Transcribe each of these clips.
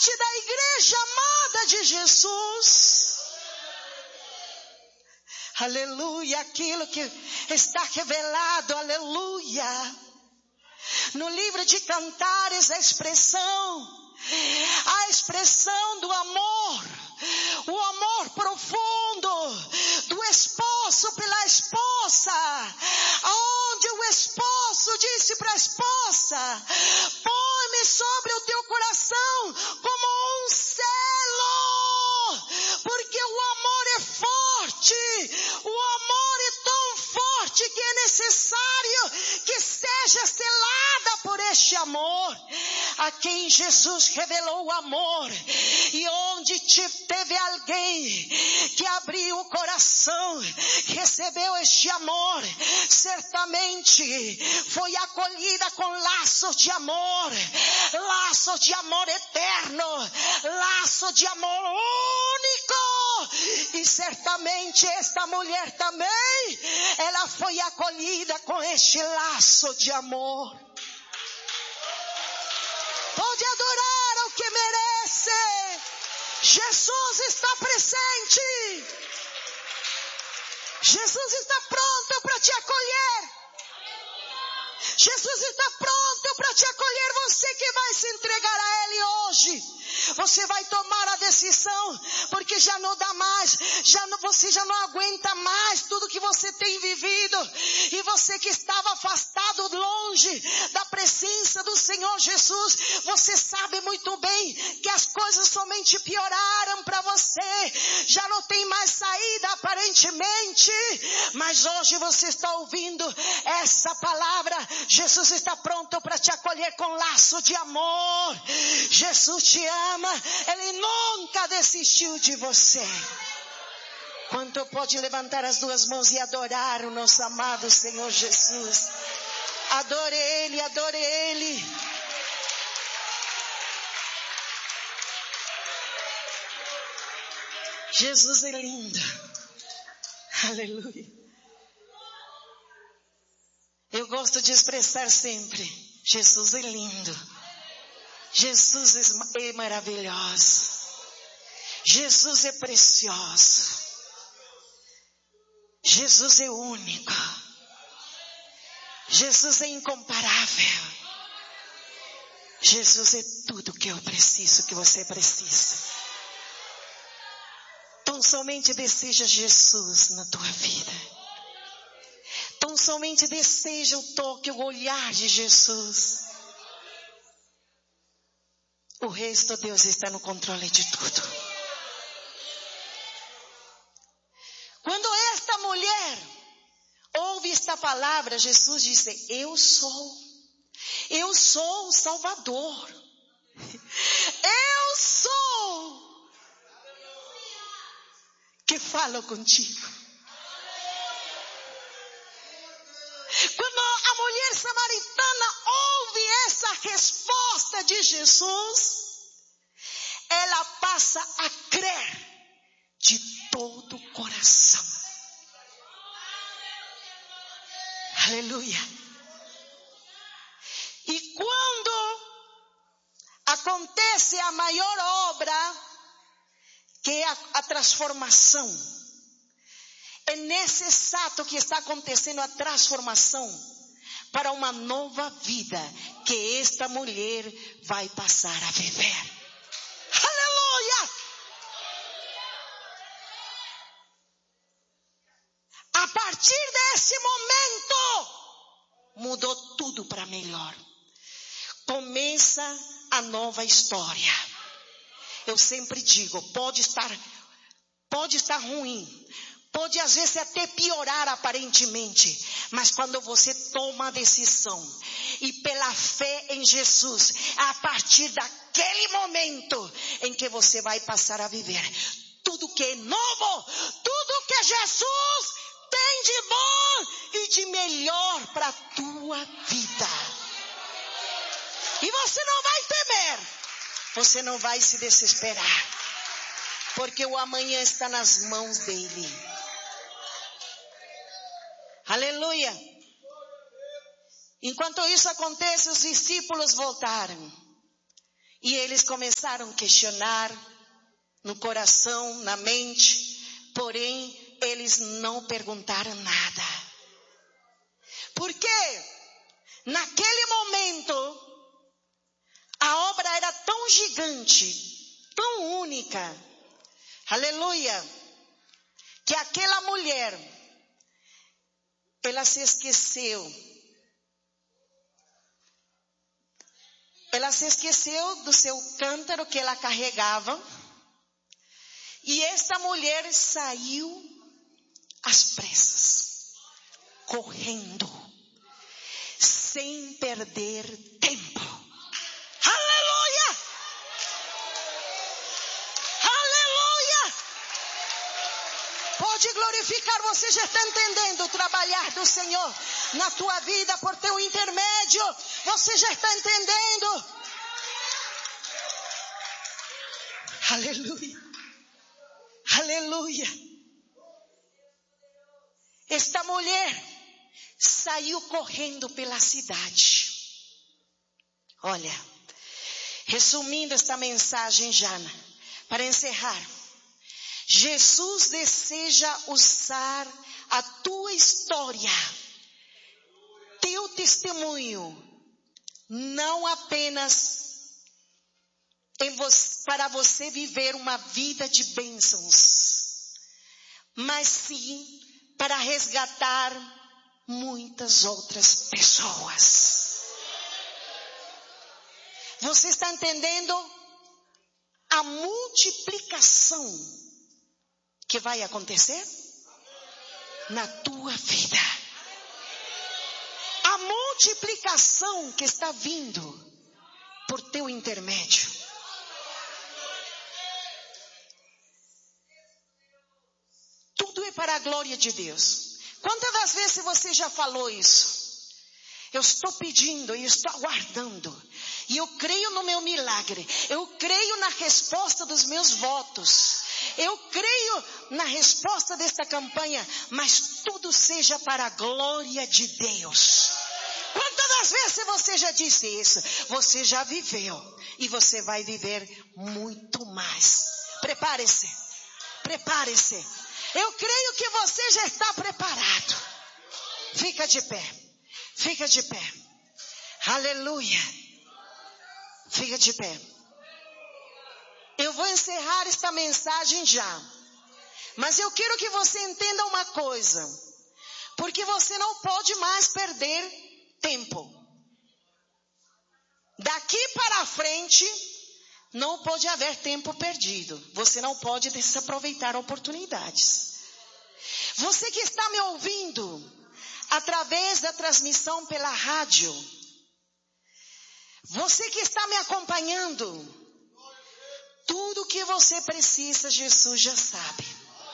parte da igreja amada de Jesus. Aleluia, aquilo que está revelado, aleluia. No livro de Cantares, a expressão do amor, o amor profundo do esposo pela esposa, onde o esposo disse para a esposa: põe-me sobre o teu coração como um selo, porque o amor é forte, o amor é tão forte que é necessário que seja selada por este amor, a quem Jesus revelou o amor. E onde teve alguém que abriu o coração, recebeu este amor, certamente foi acolhida com laços de amor eterno, laço de amor único. E certamente esta mulher também, ela foi acolhida com este laço de amor. Pode adorar ao que merece. Jesus está presente. Jesus está pronto para te acolher. Jesus está pronto para te acolher. Você que vai se entregar a Ele hoje. Você vai tomar a decisão, porque já não dá mais, você já não aguenta mais tudo que você tem vivido. E você que estava afastado, longe da presença do Senhor Jesus, você sabe muito bem que as coisas somente pioraram para você. Já não tem mais saída aparentemente, mas hoje você está ouvindo essa palavra. Jesus está pronto para te acolher com laço de amor. Jesus te ama. Ele nunca desistiu de você. Quanto pode levantar as duas mãos e adorar o nosso amado Senhor Jesus? Adore Ele, adore Ele. Jesus é lindo. Aleluia. Eu gosto de expressar sempre: Jesus é lindo. Jesus é maravilhoso. Jesus é precioso. Jesus é único. Jesus é incomparável. Jesus é tudo que eu preciso, que você precisa. Tão somente deseja Jesus na tua vida. Tão somente deseja o toque, o olhar de Jesus. O resto, Deus está no controle de tudo. Quando esta mulher ouve esta palavra, Jesus disse: eu sou o Salvador. Eu sou que falo contigo. Quando a mulher samaritana ouve essa resposta de Jesus, ela passa a crer de todo o coração. Aleluia. E quando acontece a maior obra, que é a transformação, é nesse exato que está acontecendo a transformação para uma nova vida que esta mulher vai passar a viver. Aleluia! A partir desse momento, mudou tudo para melhor. Começa a nova história. Eu sempre digo, pode estar ruim, pode às vezes até piorar aparentemente, mas quando você toma a decisão e pela fé em Jesus, a partir daquele momento em que você vai passar a viver tudo que é novo, tudo que Jesus tem de bom e de melhor para a tua vida. E você não vai temer, você não vai se desesperar, porque o amanhã está nas mãos dele. Aleluia. Enquanto isso acontece, os discípulos voltaram. E eles começaram a questionar no coração, na mente, porém eles não perguntaram nada. Porque naquele momento a obra era tão gigante, tão única, aleluia, que aquela mulher, ela se esqueceu. Ela se esqueceu do seu cântaro que ela carregava. E esta mulher saiu às pressas, correndo, sem perder tempo. Aleluia! Aleluia! Pode glorificar, você já está entendendo o trabalhar do Senhor na tua vida por teu intermédio. Você já está entendendo? Aleluia! Aleluia! Esta mulher saiu correndo pela cidade. Olha, resumindo esta mensagem já, para encerrar. Jesus deseja usar a tua história, teu testemunho, não apenas para você viver uma vida de bênçãos, mas sim para resgatar muitas outras pessoas. Você está entendendo a multiplicação que vai acontecer na tua vida? A multiplicação que está vindo por teu intermédio. Tudo é para a glória de Deus. Quantas das vezes você já falou isso? Eu estou pedindo e estou aguardando. E eu creio no meu milagre. Eu creio na resposta dos meus votos. Eu creio na resposta desta campanha. Mas tudo seja para a glória de Deus. Quantas das vezes você já disse isso? Você já viveu. E você vai viver muito mais. Prepare-se. Prepare-se. Eu creio que você já está preparado. Fica de pé. Fica de pé. Aleluia. Fica de pé. Eu vou encerrar esta mensagem já. Mas eu quero que você entenda uma coisa. Porque você não pode mais perder tempo. Daqui para frente, não pode haver tempo perdido. Você não pode desaproveitar oportunidades. Você que está me ouvindo através da transmissão pela rádio, você que está me acompanhando, tudo que você precisa, Jesus já sabe.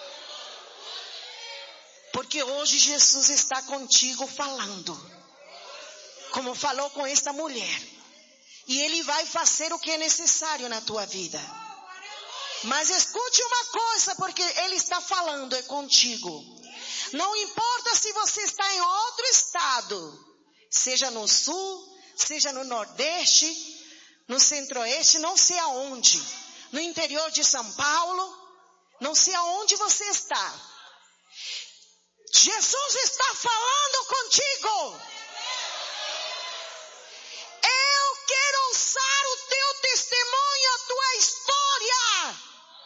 Porque hoje Jesus está contigo falando, como falou com esta mulher. E Ele vai fazer o que é necessário na tua vida. Mas escute uma coisa, porque Ele está falando, é contigo. Não importa se você está em outro estado, seja no sul, seja no nordeste, no centro-oeste, não sei aonde, no interior de São Paulo, não sei aonde você está. Jesus está falando contigo. Eu quero usar o teu testemunho, a tua história,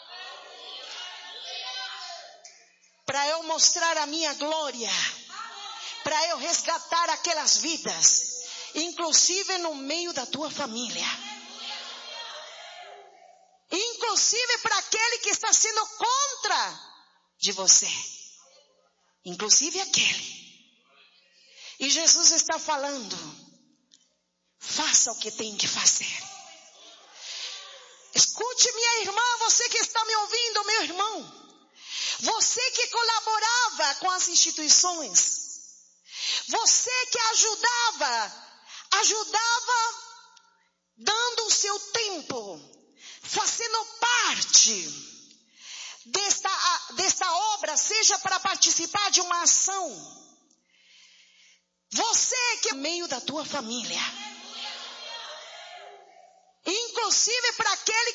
para eu mostrar a minha glória, para eu resgatar aquelas vidas, inclusive no meio da tua família, inclusive para aquele que está sendo contra de você, inclusive aquele. E Jesus está falando, faça o que tem que fazer. Escute, minha irmã, você que está me ouvindo, meu irmão. Você que colaborava com as instituições. Você que ajudava dando o seu tempo, fazendo parte desta obra, seja para participar de uma ação. Você que é no meio da tua família. impossível para aquele